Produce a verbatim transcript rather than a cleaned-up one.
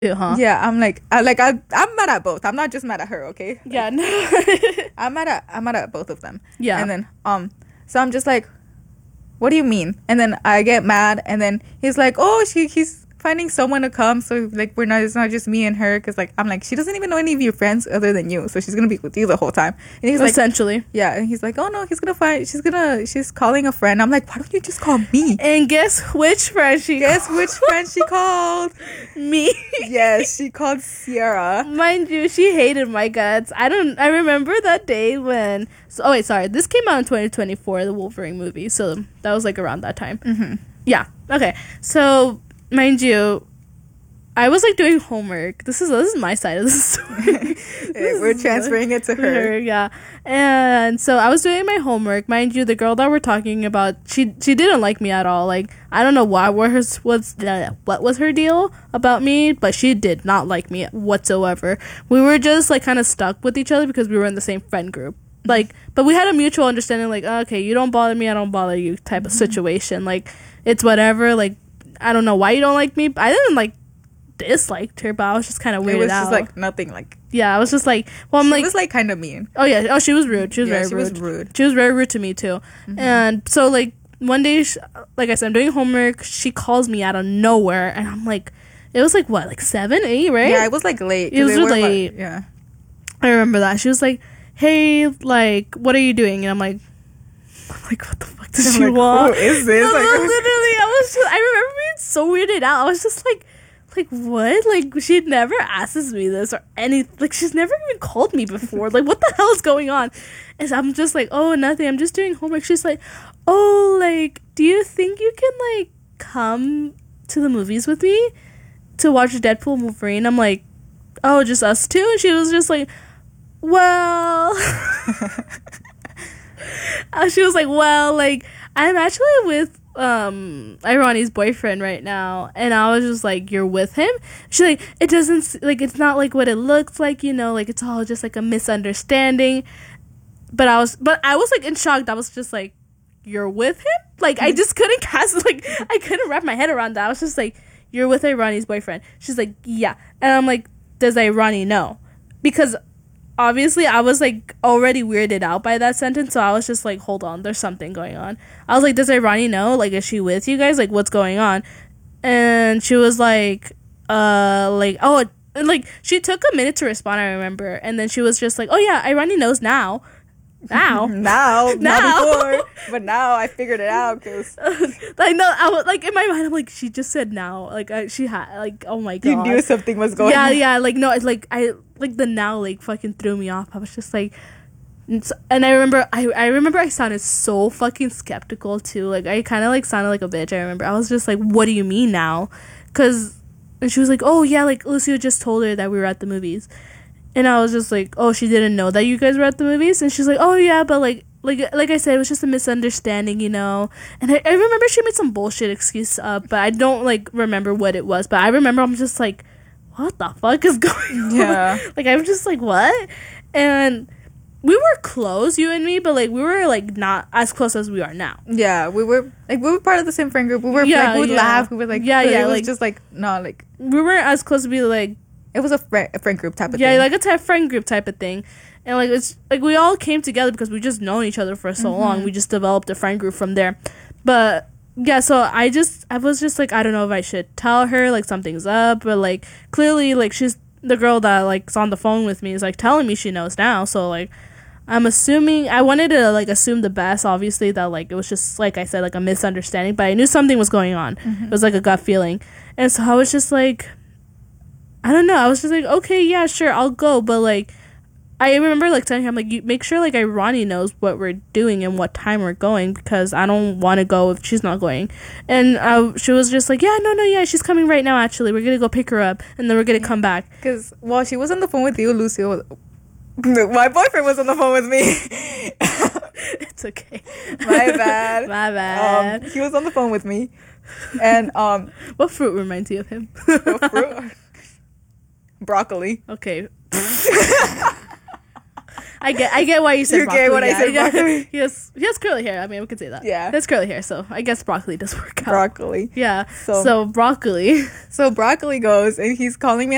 huh? Yeah, I'm like, I like, I, I'm mad at both. I'm not just mad at her, okay? Like, Yeah, no. I'm mad at, I'm mad at both of them. Yeah. And then, um, so I'm just like, what do you mean? And then I get mad, and then he's like, oh, she, he's finding someone to come, so like we're not, it's not just me and her, because like I'm like, she doesn't even know any of your friends other than you, so she's gonna be with you the whole time. And he's like, Essentially. yeah, and he's like, oh no, he's gonna find, she's gonna, she's calling a friend. I'm like, why don't you just call me? And guess which friend she Guess called? which friend she called? Me. Yes, she called Sierra. Mind you, she hated my guts. I don't. I remember that day when. So, oh wait, sorry. This came out in twenty twenty-four, the Wolverine movie. So that was like around that time. Mm-hmm. Yeah. Okay. So mind you, I was like doing homework. This is this is my side of the story. We're transferring it to her. Yeah. And so I was doing my homework. Mind you, the girl that we're talking about, she she didn't like me at all. Like, I don't know why what her what's what was her deal about me, but she did not like me whatsoever. We were just like kind of stuck with each other because we were in the same friend group. Like, but we had a mutual understanding, like, oh, okay, you don't bother me, I don't bother you type of situation. Like, it's whatever. Like, I don't know why you don't like me. I didn't like disliked her, but I was just kind of weirded out. It was just like nothing. Like, yeah, I was just like, well, I'm she like, was like kind of mean. Oh yeah, oh she was rude. She was Yeah, very she rude. was rude. She was very rude to me too. Mm-hmm. And so like one day, she, like I said, I'm doing homework. She calls me out of nowhere, and I'm like, it was like what, like seven, eight, right? Yeah, it was like late. 'cause It was they were, late. Like, yeah. I remember that. She was like, hey, like, what are you doing? And I'm like, I'm like, what the fuck does I'm she like, want? who is this? No, Like, no, literally, I was just, I remember being so weirded out. I was just like, like, what? Like, she never asks me this or any, like, she's never even called me before. Like, what the hell is going on? And I'm just like, oh, nothing. I'm just doing homework. She's like, oh, like, do you think you can, like, come to the movies with me to watch Deadpool and Wolverine? I'm like, oh, just us two? And she was just like, well, uh, she was like, well, like, I'm actually with um Irani's boyfriend right now. And I was just like, you're with him? She's like, it doesn't, like, it's not like what it looks like, you know, like, it's all just like a misunderstanding. But I was, but I was like in shock. I was just like, you're with him? Like, I just couldn't cast, like, I couldn't wrap my head around that. I was just like, you're with Irani's boyfriend? She's like, yeah. And I'm like, does Irani know? Because obviously I was like already weirded out by that sentence, so I was just like, hold on, there's something going on. I was like, does Irani know? Like, is she with you guys? Like, what's going on? And she was like, uh, like, oh, like, she took a minute to respond, I remember. And then she was just like, oh yeah, Irani knows now. Now. now. Now. Not before. But now I figured it out, because like, no, I was like, in my mind, I'm like, she just said now. Like, I, she had, like, oh my god. you knew something was going yeah, on. Yeah, yeah, like, no, it's like, I, like, the now, like, fucking threw me off. I was just like, and I remember, I, I remember I sounded so fucking skeptical, too. Like, I kind of, like, sounded like a bitch, I remember. I was just like, what do you mean now? Because, and she was like, oh, yeah, like, Lucio just told her that we were at the movies. And I was just like, oh, she didn't know that you guys were at the movies? And she's like, oh, yeah, but, like, like like I said, it was just a misunderstanding, you know? And I, I remember she made some bullshit excuse up, but I don't, like, remember what it was. But I remember I'm just like, what the fuck is going on? Yeah. Like, I'm just like, what? And we were close, you and me, but, like, we were, like, not as close as we are now. Yeah, we were, like, we were part of the same friend group. We were, Yeah, like, we would yeah. laugh. We were, like, Yeah, but yeah, it was like- just, like, no, like, We weren't as close to be, like, it was a, fri- a friend group type of yeah, thing. like a type friend group type of thing. And like it's like we all came together because we just known each other for so Mm-hmm. long. We just developed a friend group from there. But yeah, so I just I was just like, I don't know if I should tell her like something's up, but like clearly like she's the girl that like is on the phone with me is like telling me she knows now. So like I'm assuming I wanted to like assume the best, obviously, that like it was just like I said, like a misunderstanding, but I knew something was going on. Mm-hmm. It was like a gut feeling. And so I was just like, I don't know. I was just like, okay, yeah, sure, I'll go. But, like, I remember, like, telling her, I'm like, you make sure, like, Irani knows what we're doing and what time we're going because I don't want to go if she's not going. And uh, she was just like, yeah, no, no, yeah, she's coming right now, actually. We're going to go pick her up, and then we're going to come back. Because while she was on the phone with you, Lucio, my boyfriend was on the phone with me. It's okay. My bad. My bad. Um, he was on the phone with me. And, um... what fruit reminds you of him? what fruit? Broccoli. Okay. I get I get why you said You broccoli. get what I yeah. said, Yeah. broccoli? He has, he has curly hair. I mean, we could say that. Yeah. He has curly hair, so I guess broccoli does work out. Broccoli. Yeah. So- So, broccoli. So broccoli goes, and he's calling me